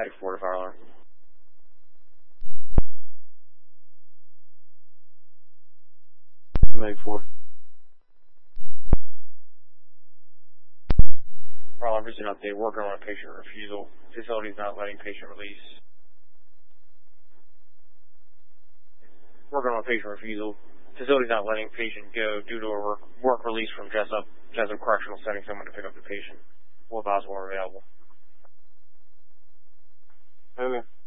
Static 4 to fire alarm. Meg 4. Fire alarm, just an update. Working on a patient refusal. Facility's not letting patient release. Working on a patient refusal. Facility's not letting patient go due to a work release from Jessup Correctional, sending someone to pick up the patient. We'll advise when we're available. Okay.